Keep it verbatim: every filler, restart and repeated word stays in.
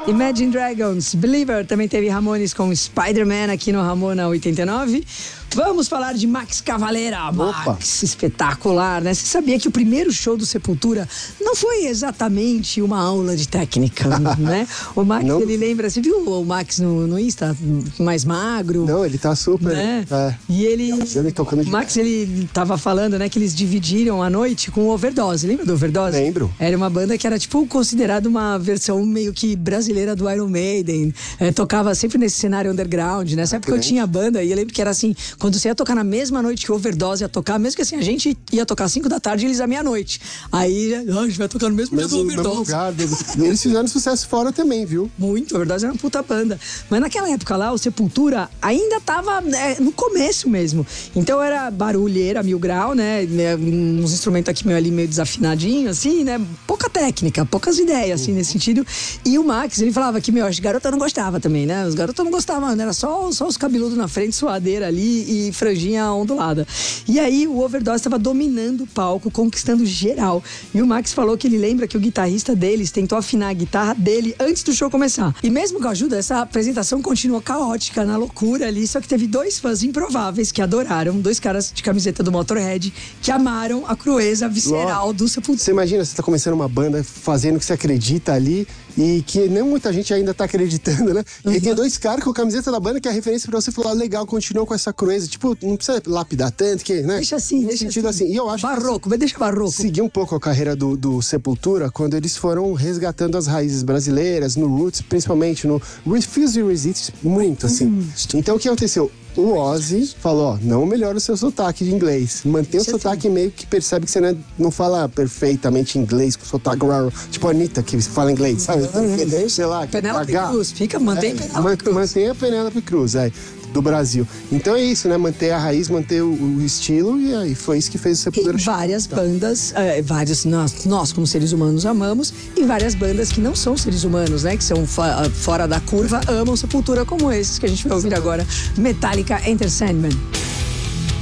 Imagine Dragons, Believer, também teve Ramones com Spider-Man aqui no Ramona oitenta e nove. Vamos falar de Max Cavalera. Max, Opa. espetacular, né? Você sabia que o primeiro show do Sepultura não foi exatamente uma aula de técnica, né? O Max, não. ele lembra, você viu o Max no, no Insta, mais magro? Não, ele tá super... Né? É. E ele... ele tocando de... O Max, ele tava falando, né, que eles dividiram a noite com Overdose. Lembra do Overdose? Lembro. Era uma banda que era, tipo, considerada uma versão meio que brasileira do Iron Maiden. É, tocava sempre nesse cenário underground. Nessa época eu tinha banda e eu lembro que era assim, quando você ia tocar na mesma noite que o Overdose ia tocar, mesmo que assim, a gente ia tocar às cinco da tarde e eles à meia-noite. Aí, ah, a gente vai tocar no mesmo mesmo, dia do Overdose. Lugar, e eles fizeram sucesso fora também, viu? Muito, a Overdose era uma puta banda. Mas naquela época lá, o Sepultura ainda tava é, no começo mesmo. Então era barulheira, mil grau, né? Uns instrumentos aqui meio ali, meio desafinadinho, assim, né? Pouca técnica, poucas ideias, assim, uhum. nesse sentido. E o Max, ele falava que, meu, as garotas não gostavam também, né? Os garotos não gostavam, né? Era só, só os cabeludos na frente, suadeira ali e franjinha ondulada. E aí o Overdose estava dominando o palco, conquistando geral. E o Max falou que ele lembra que o guitarrista deles tentou afinar a guitarra dele antes do show começar. E mesmo com a ajuda, essa apresentação continuou caótica, na loucura ali, só que teve dois fãs improváveis que adoraram, dois caras de camiseta do Motorhead, que amaram a crueza visceral Ló, do Sepultura. Você imagina, você tá começando uma banda fazendo o que você acredita ali e que nem muita gente ainda tá acreditando, né? Uhum. E tem dois caras com a camiseta da banda que é a referência pra você falar, legal, continua com essa crueza. Tipo, não precisa lapidar tanto, que, né? Deixa assim, no deixa sentido assim. assim. E eu acho barroco, mas deixa barroco. Seguir um pouco a carreira do, do Sepultura quando eles foram resgatando as raízes brasileiras, no Roots, principalmente no Refuse to Resist, muito assim. Hum. Então o que aconteceu? O Ozzy falou, ó, não melhora o seu sotaque de inglês. Mantém Isso o sotaque assim. meio que percebe que você não, é, não fala perfeitamente inglês, com sotaque raro. Tipo a Anitta, que fala inglês, sabe? Uhum. Sei lá. Penélope Cruz, fica, mantém é, Penélope Cruz. Mantém a Penélope Cruz, é, do Brasil. Então é isso, né? Manter a raiz, manter o, o estilo, e aí foi isso que fez o Sepultura. E várias bandas, é, várias, nós, nós como seres humanos amamos, e várias bandas que não são seres humanos, né? Que são fora da curva, amam Sepultura, como esses que a gente vai ouvir agora, Metallica, Enter Sandman.